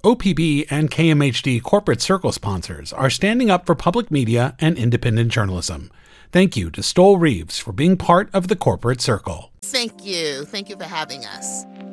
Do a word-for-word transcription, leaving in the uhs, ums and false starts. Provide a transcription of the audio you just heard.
O P B and K M H D Corporate Circle sponsors are standing up for public media and independent journalism. Thank you to Stoll Reeves for being part of the Corporate Circle. Thank you. Thank you for having us.